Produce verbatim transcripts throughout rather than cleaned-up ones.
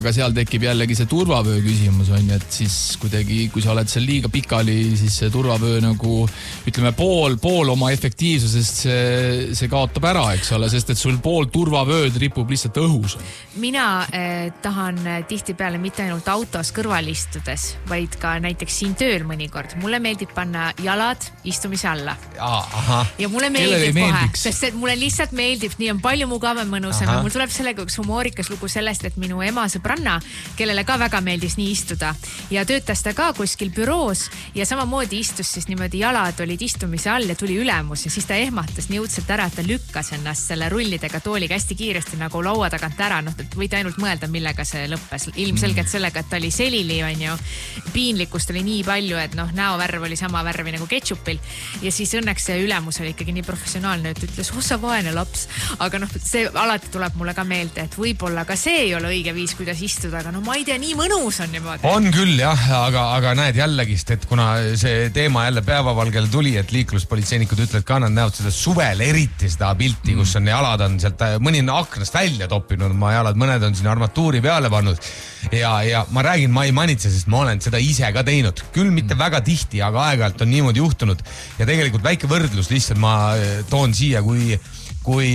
Aga seal tekib jällegi see turvavöö küsimus on, et siis kuidagi, kui sa oled seal liiga pikali, siis see turvavöö nagu, ütleme, pool, pool oma efektiivsusest see, see kaotab ära, eks ole, sest et sul pool turvavööd ripub lihtsalt õhus. Mina eh, tahan tihtipeale mitte ainult autos kõrval istudes, vaid ka näiteks siin tööl mõnikord. Mulle meeldib panna jalad istumise alla. Aha. Ja mulle meeldib kohe, sest et mulle lihtsalt meeldib, nii on palju mugavam mõnusam. Mul tuleb sellega üks humoorikas lugu sellest, et minu ema sõbranna, kellele ka väga meeldis nii istuda ja töötas ta ka kuskil büroos ja samamoodi istus siis niimoodi jalad olid istumise all ja tuli ülemus ja siis ta ehmatas nii õudselt ära, et ta lükkas ennast selle rullidega tooliga hästi kiiresti nagu laua tagant ära. Noh, võite ainult mõelda, millega see lõppes. Ilmselgelt sellega, et ta oli selili, on ju. Piinlikkust oli nii palju, et noh, näovärv oli sama värvi nagu ketšupil ja siis õnneks see ülemus oli ikkagi nii professionaalne, et ütles, oh sa vaene laps. Aga noh, see alati tuleb mulle ka meelde, et võib-olla ka see ei ole õige viis, kuidas istuda, aga no ma ei tea, nii mõnus on niimoodi. On küll jah, aga, aga näed jällegi,st et kuna see teema jälle päevavalgele tuli, et liikluspolitseinikud ütlevad ka, nad näevad seda suvel eriti seda pilti, kus on jalad on sealt, mõni on aknast välja toppinud oma jalad, mõned on siin armatuuri peale pannud ja, ja ma räägin, ma ei manitse, sest ma olen seda ise ka teinud, küll mitte väga tihti, aga aeg-ajalt on niimoodi juhtunud ja tegelikult väike võrdlus lihtsalt ma toon siia, kui kui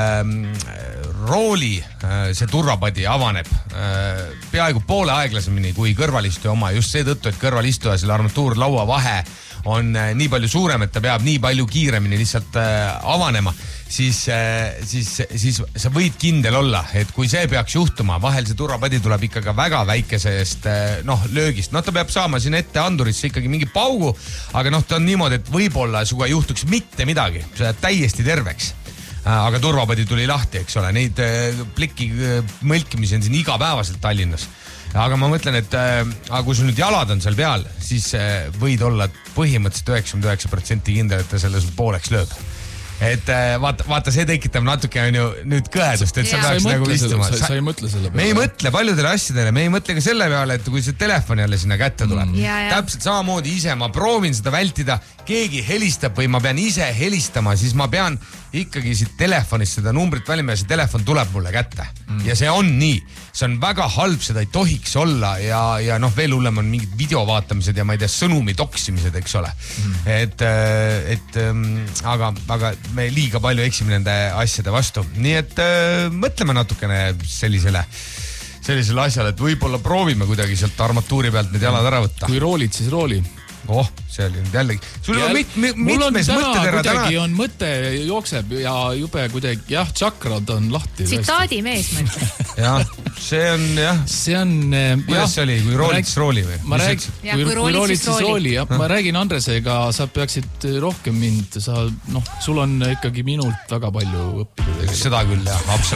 äh, rooli äh, see turvapadi avaneb äh, peaaegu poole aeglasemini kui kõrvalistuja oma, just seetõttu, et kõrvalistuja selle armatuurlaua vahe on äh, nii palju suurem, et ta peab nii palju kiiremini lihtsalt äh, avanema, siis, äh, siis, siis sa võid kindel olla, et kui see peaks juhtuma, vahel see turvapadi tuleb ikkagi väga väikesest äh, noh, löögist, noh ta peab saama siin ette andurisse ikkagi mingi paugu, aga noh ta on niimoodi, et võib-olla suga juhtuks mitte midagi, sa jääd täiesti terveks. Aga turvapadi tuli lahti, eks ole, neid pliki mõlkimisi on siin igapäevaselt Tallinnas. Aga ma mõtlen, et aga kui sul nüüd jalad on seal peal, siis võid olla põhimõtteliselt üheksakümmend üheksa protsenti kindel, et ta selle sul pooleks lööb. Et vaata, vaata, see tekitab natuke on ju nüüd kõhedust, et sa peaks nagu istuma. Sa, sa ei mõtle selle peale. Me ei mõtle paljudele asjadele, me ei mõtle ka selle peale, et kui see telefon jälle sinna kätte tuleb. Mm. Ja, ja. Täpselt samamoodi ise, ma proovin seda vältida, keegi helistab või ma pean ise helistama, siis ma pean ikkagi siit telefonist seda numbrit valima ja see telefon tuleb mulle kätte. Mm. Ja see on nii. See on väga halb, seda ei tohiks olla ja, ja noh, veel hullem on mingid videovaatamised ja ma ei tea, sõnumi toksimised, eks ole. Mm. Et, et aga, aga me liiga palju eksime nende asjade vastu. Nii et äh, mõtleme natukene sellisele, sellisele asjale, et võib-olla proovime kuidagi sealt armatuuri pealt need jalad ära võtta. Kui roolid, siis rooli. Oh, see oli nüüd jällegi. Sul Jäl, on mit, mit, mitmes mõtteterra täna. Kuidagi on mõte jookseb ja jube kuidagi, jah, tsakrad on lahti. Tsitaadi mees mõtle. jah, see on, jah. See on, kuidas see oli, kui roolid siis rooli või? Ma rääg, ja, kui, kui roolid siis rooli, jah. Ma räägin Andresega, sa peaksid rohkem mind, sa, noh, sul on ikkagi minult väga palju õppida. Seda küll, jah, absoluutselt.